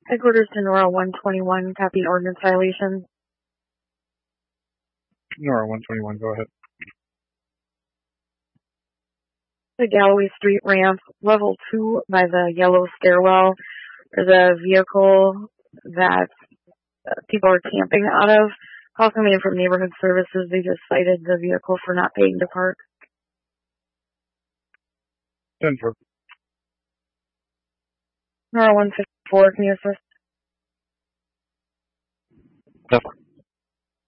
Headquarters to Nora 121, copy ordinance violation. Nora 121, go ahead. The Galloway Street ramp, level 2 by the yellow stairwell. There's a vehicle that people are camping out of. Call coming in from Neighborhood Services. They just cited the vehicle for not paying to park. 10-4. Nora 154, can you assist? Definitely.